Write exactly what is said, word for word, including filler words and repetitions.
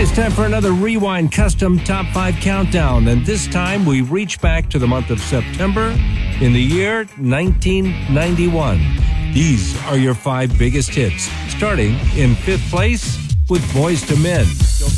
It's time for another Rewind Custom Top five Countdown, and this time we reach back to the month of September in the year nineteen ninety-one. These are your five biggest hits, starting in fifth place with Boyz two Men.